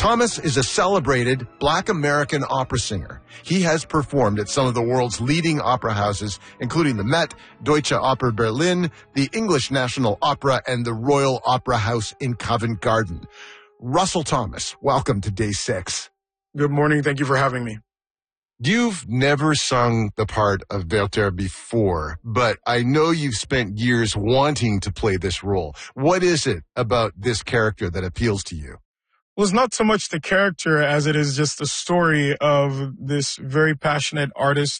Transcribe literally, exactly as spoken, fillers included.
Thomas is a celebrated Black American opera singer. He has performed at some of the world's leading opera houses, including the Met, Deutsche Oper Berlin, the English National Opera, and the Royal Opera House in Covent Garden. Russell Thomas, welcome to Day Six. Good morning. Thank you for having me. You've never sung the part of Werther before, but I know you've spent years wanting to play this role. What is it about this character that appeals to you? Well, it's not so much the character as it is just the story of this very passionate artist